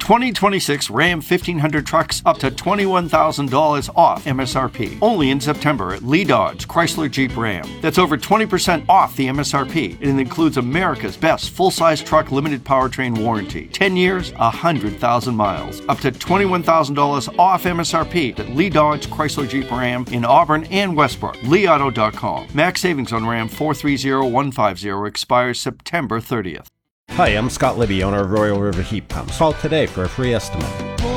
2026 Ram 1500 trucks up to $21,000 off MSRP. Only in September at Lee Dodge, Chrysler Jeep Ram. That's over 20% off the MSRP. And it includes America's best full-size truck limited powertrain warranty. 10 years, 100,000 miles. Up to $21,000 off MSRP at Lee Dodge, Chrysler Jeep Ram in Auburn and Westbrook. LeeAuto.com. Max savings on Ram 430150 expires September 30th. Hi, I'm Scott Libby, owner of Royal River Heat Pumps. Call today for a free estimate.